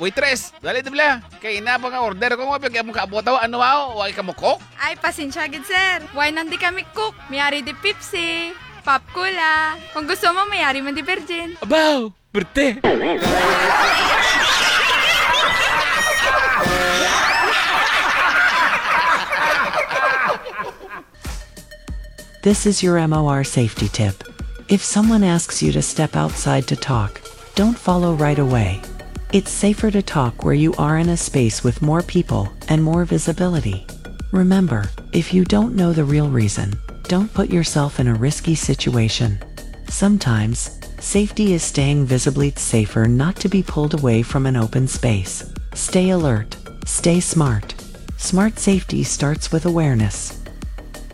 Waitress, dali dibla. Kay ina pa nga order ko mo pag mo kaabotaw ano mao, wa ka mo cook? Ay, pasensya gid sir. Why nandi kami cook? Mayari di Pepsi, Pop Cola. Kung gusto mo, mayari man di Virgin. Abaw, berte. This is your MOR safety tip. If someone asks you to step outside to talk, don't follow right away. It's safer to talk where you are in a space with more people and more visibility. Remember, if you don't know the real reason, don't put yourself in a risky situation. Sometimes, safety is staying visibly safer not to be pulled away from an open space. Stay alert. Stay smart. Smart safety starts with awareness.